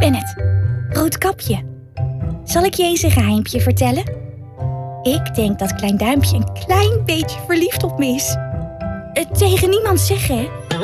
ben het. Roodkapje. Zal ik je eens een geheimpje vertellen? Ik denk dat Klein Duimpje een klein beetje verliefd op me is. Tegen niemand zeggen, hè?